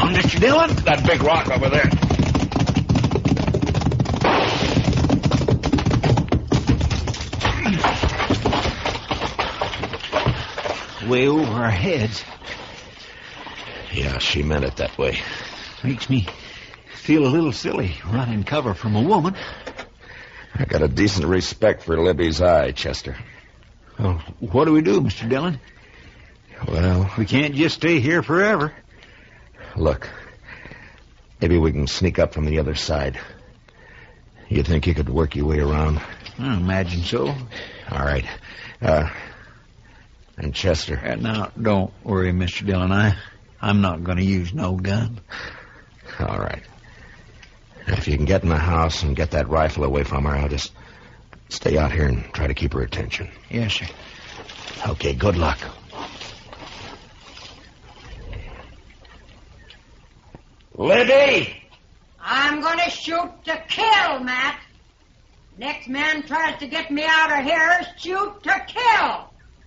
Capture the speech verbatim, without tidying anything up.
down, Mister Dillon. That big rock over there. Way over our heads. Yeah, she meant it that way. Makes me feel a little silly running cover from a woman. I got a decent respect for Libby's eye, Chester. Well, what do we do, Mister Dillon? Well, We can't just stay here forever. look. Maybe we can sneak up from the other side. You think you could work your way around? I imagine so. All right. Uh, and Chester. Uh, now, don't worry, Mister Dillon. I, I'm not going to use no gun. All right. If you can get in the house and get that rifle away from her, I'll just stay out here and try to keep her attention. Yes, sir. Okay, good luck. Libby! I'm going to shoot to kill, Matt. Next man tries to get me out of here, shoot to kill.